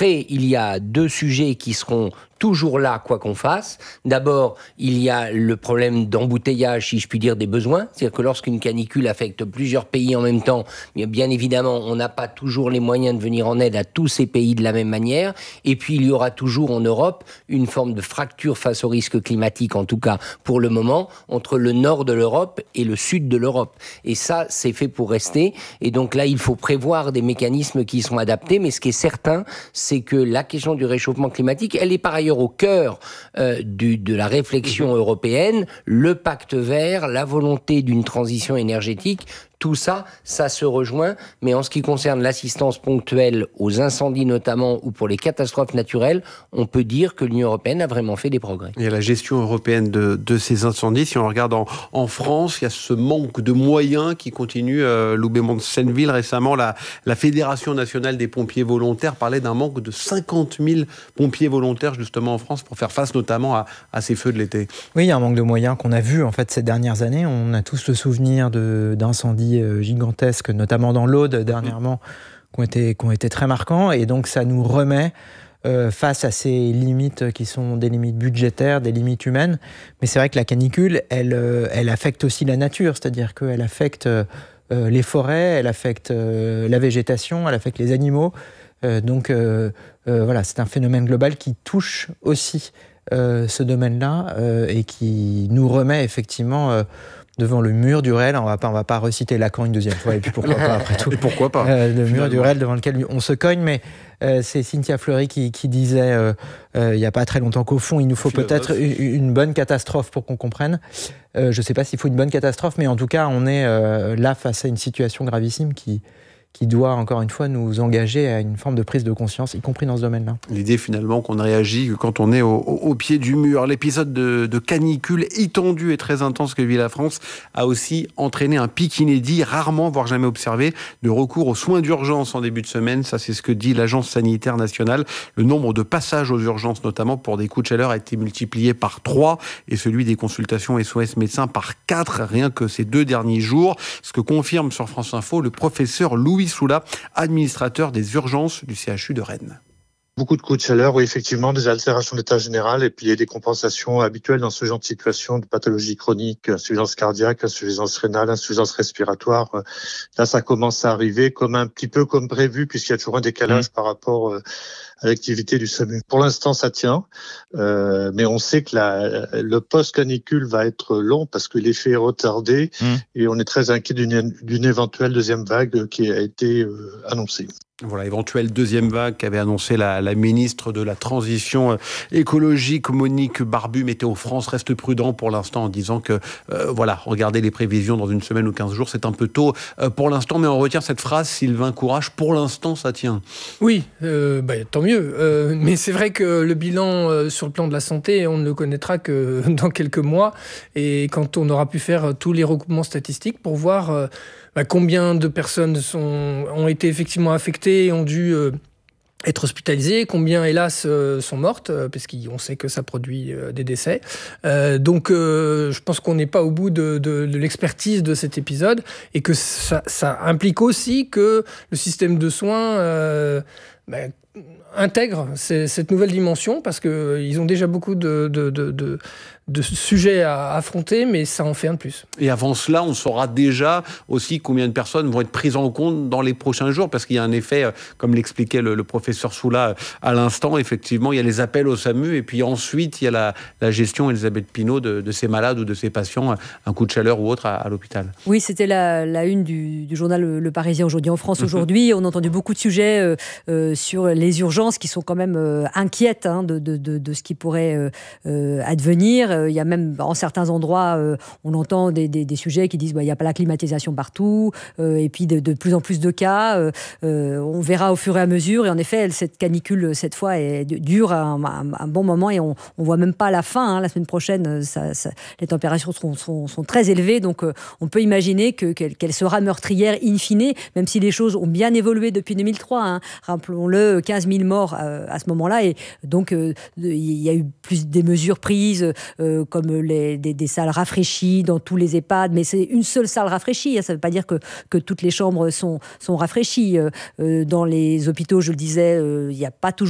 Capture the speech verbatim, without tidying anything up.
Après, il y a deux sujets qui seront toujours là, quoi qu'on fasse. D'abord, il y a le problème d'embouteillage, si je puis dire, des besoins. C'est-à-dire que lorsqu'une canicule affecte plusieurs pays en même temps, bien évidemment, on n'a pas toujours les moyens de venir en aide à tous ces pays de la même manière. Et puis, il y aura toujours en Europe une forme de fracture face au risque climatique, en tout cas pour le moment, entre le nord de l'Europe et le sud de l'Europe. Et ça, c'est fait pour rester. Et donc là, il faut prévoir des mécanismes qui sont adaptés. Mais ce qui est certain, c'est que la question du réchauffement climatique, elle est par ailleurs au cœur euh, du, de la réflexion européenne, le pacte vert, la volonté d'une transition énergétique. Tout ça, ça se rejoint, mais en ce qui concerne l'assistance ponctuelle aux incendies notamment ou pour les catastrophes naturelles, on peut dire que l'Union européenne a vraiment fait des progrès. Il y a la gestion européenne de, de ces incendies. Si on regarde en, en France, il y a ce manque de moyens qui continue. Euh, Loubet-Mont-Senneville, récemment, la, la Fédération nationale des pompiers volontaires parlait d'un manque de cinquante mille pompiers volontaires justement en France pour faire face notamment à, à ces feux de l'été. Oui, il y a un manque de moyens qu'on a vu en fait ces dernières années. On a tous le souvenir de, d'incendies gigantesques, notamment dans l'Aude dernièrement, qui ont été, qui ont été très marquants. Et donc, ça nous remet euh, face à ces limites qui sont des limites budgétaires, des limites humaines. Mais c'est vrai que la canicule, elle, euh, elle affecte aussi la nature, c'est-à-dire qu'elle affecte euh, les forêts, elle affecte euh, la végétation, elle affecte les animaux. Euh, donc, euh, euh, voilà, c'est un phénomène global qui touche aussi euh, ce domaine-là euh, et qui nous remet effectivement euh, devant le mur du réel. On va pas, on va pas reciter Lacan une deuxième fois, et puis pourquoi pas après tout. Et pourquoi pas euh, Le mur du réel devant lequel on se cogne, mais euh, c'est Cynthia Fleury qui, qui disait euh, euh, il y a pas très longtemps qu'au fond, il nous faut Philosophe. peut-être une, une bonne catastrophe pour qu'on comprenne. Euh, je sais pas s'il faut une bonne catastrophe, mais en tout cas, on est euh, là face à une situation gravissime qui qui doit, encore une fois, nous engager à une forme de prise de conscience, y compris dans ce domaine-là. L'idée, finalement, qu'on ne réagit que quand on est au, au, au pied du mur. L'épisode de, de canicule étendue et très intense que vit la France a aussi entraîné un pic inédit, rarement, voire jamais observé, de recours aux soins d'urgence en début de semaine. Ça, c'est ce que dit l'Agence sanitaire nationale. Le nombre de passages aux urgences, notamment pour des coups de chaleur, a été multiplié par trois et celui des consultations S O S médecins par quatre, rien que ces deux derniers jours. Ce que confirme sur France Info le professeur Louis Soula, administrateur des urgences du C H U de Rennes. Beaucoup de coups de chaleur, oui, effectivement, des altérations d'état général et puis il y a des compensations habituelles dans ce genre de situation de pathologie chronique, insuffisance cardiaque, insuffisance rénale, insuffisance respiratoire. Là, ça commence à arriver comme un petit peu comme prévu puisqu'il y a toujours un décalage mmh. par rapport à l'activité du SAMU. Pour l'instant, ça tient, euh, mais on sait que la, le post-canicule va être long parce que l'effet est retardé mmh. et on est très inquiet d'une, d'une éventuelle deuxième vague qui a été euh, annoncée. Voilà, éventuelle deuxième vague qu'avait annoncé la, la ministre de la Transition écologique, Monique Barbu. Météo France reste prudent pour l'instant en disant que, euh, voilà, regardez les prévisions dans une semaine ou quinze jours, c'est un peu tôt euh, pour l'instant, mais on retient cette phrase, Sylvain Courage, pour l'instant ça tient. Oui, euh, bah, tant mieux, euh, mais c'est vrai que le bilan euh, sur le plan de la santé, on ne le connaîtra que dans quelques mois, et quand on aura pu faire tous les recoupements statistiques pour voir euh, bah, combien de personnes sont, ont été effectivement affectées et ont dû euh, être hospitalisées, combien hélas euh, sont mortes, euh, parce qu'on sait que ça produit euh, des décès. Euh, donc euh, je pense qu'on n'est pas au bout de, de, de l'expertise de cet épisode et que ça, ça implique aussi que le système de soins euh, bah, intègre ces, cette nouvelle dimension parce qu'ils euh, ont déjà beaucoup de, de, de, de, de sujets à affronter, mais ça en fait un de plus. Et avant cela, on saura déjà aussi combien de personnes vont être prises en compte dans les prochains jours, parce qu'il y a un effet, comme l'expliquait le, le professeur Soula à l'instant, effectivement, il y a les appels au SAMU, et puis ensuite, il y a la, la gestion, Elisabeth Pinault, de, de ces malades ou de ces patients, un coup de chaleur ou autre à, à l'hôpital. Oui, c'était la, la une du, du journal Le Parisien aujourd'hui en France. Aujourd'hui, on a entendu beaucoup de sujets euh, euh, sur les urgences qui sont quand même euh, inquiètes hein, de, de, de, de ce qui pourrait euh, euh, advenir. Il y a même, en certains endroits, euh, on entend des, des, des sujets qui disent bah, il n'y a pas la climatisation partout, euh, et puis de, de plus en plus de cas. Euh, euh, on verra au fur et à mesure. Et en effet, cette canicule, cette fois, est, dure un, un, un bon moment et on ne voit même pas la fin. Hein. La semaine prochaine, ça, ça, les températures seront, sont, sont très élevées. Donc, euh, on peut imaginer que, qu'elle, qu'elle sera meurtrière in fine, même si les choses ont bien évolué depuis deux mille trois. Hein. Rappelons-le, quinze mille morts euh, à ce moment-là. Et donc, euh, il y a eu plus des mesures prises, euh, comme les, des, des salles rafraîchies dans tous les EHPAD. Mais c'est une seule salle rafraîchie. Hein. Ça ne veut pas dire que, que toutes les chambres sont, sont rafraîchies. Euh, dans les hôpitaux, je le disais, il euh, n'y a pas toujours